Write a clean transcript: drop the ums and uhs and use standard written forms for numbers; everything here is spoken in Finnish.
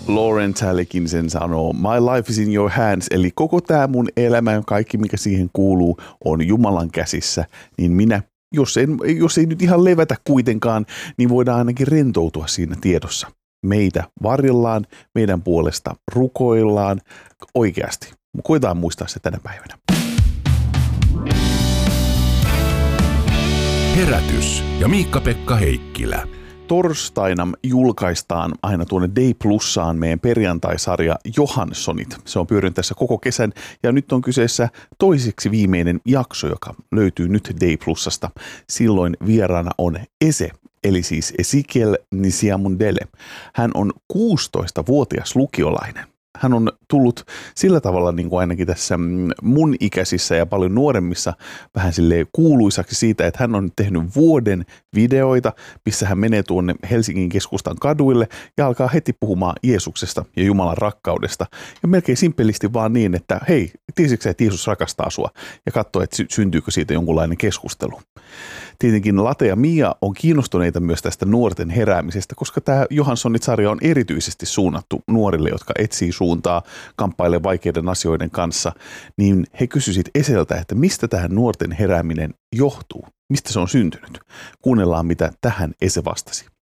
Lauren Talikin sen sanoo, my life is in your hands, eli koko tämä mun elämä ja kaikki, mikä siihen kuuluu, on Jumalan käsissä, niin minä, jos ei nyt ihan levätä kuitenkaan, niin voidaan ainakin rentoutua siinä tiedossa. Meitä varjellaan, meidän puolesta rukoillaan oikeasti. Koetaan muistaa se tänä päivänä. Herätys ja Miikka-Pekka Heikkilä. Torstaina julkaistaan aina tuonne Day Plussaan meidän perjantaisarja Johanssonit. Se on pyörinyt tässä koko kesän ja nyt on kyseessä toiseksi viimeinen jakso, joka löytyy nyt Day Plussasta. Silloin vieraana on Ese, eli siis Ezekiel Nisiamundele. Hän on 16-vuotias lukiolainen. Hän on tullut sillä tavalla niin kuin ainakin tässä mun ikäisissä ja paljon nuoremmissa vähän silleen kuuluisaksi siitä, että hän on tehnyt vuoden videoita, missä hän menee tuonne Helsingin keskustan kaduille ja alkaa heti puhumaan Jeesuksesta ja Jumalan rakkaudesta. Ja melkein simpelisti vaan niin, että hei, tiesitkö sä, että Jeesus rakastaa sua? Ja katsoo, että syntyykö siitä jonkunlainen keskustelu. Tietenkin Late ja Mia on kiinnostuneita myös tästä nuorten heräämisestä, koska tämä Johanssonit-sarja on erityisesti suunnattu nuorille, jotka etsii suuntaa, kamppailee vaikeiden asioiden kanssa, niin he kysyivät Eseltä, että mistä tähän nuorten herääminen johtuu, mistä se on syntynyt. Kuunnellaan, mitä tähän Ese vastasi.